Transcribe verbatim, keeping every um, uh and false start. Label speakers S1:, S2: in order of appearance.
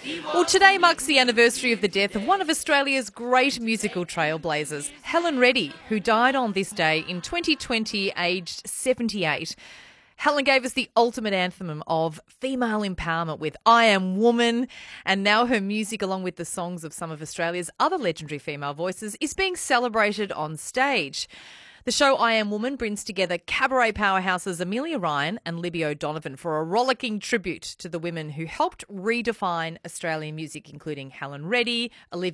S1: Well, today marks the anniversary of the death of one of Australia's great musical trailblazers, Helen Reddy, who died on this day in twenty twenty, aged seventy-eight. Helen gave us the ultimate anthem of female empowerment with I Am Woman, and now her music, along with the songs of some of Australia's other legendary female voices, is being celebrated on stage. The show I Am Woman brings together cabaret powerhouses Amelia Ryan and Libby O'Donovan for a rollicking tribute to the women who helped redefine Australian music, including Helen Reddy, Olivia